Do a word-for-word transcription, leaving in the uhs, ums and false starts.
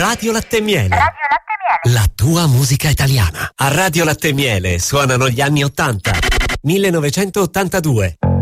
Radio Latte e Miele. Radio Latte e Miele. La tua musica italiana. A Radio Latte e Miele suonano gli anni ottanta. millenovecentottantadue.